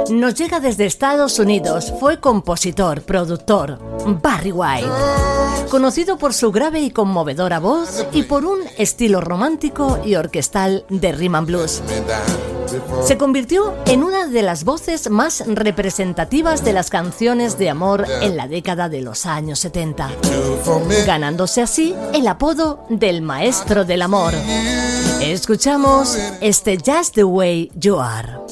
Nos llega desde Estados Unidos. Fue compositor, productor, Barry White, conocido por su grave y conmovedora voz y por un estilo romántico y orquestal de rhythm and blues. Se convirtió en una de las voces más representativas de las canciones de amor en la década de los años 70, ganándose así el apodo del maestro del amor. Escuchamos este Just the Way You Are.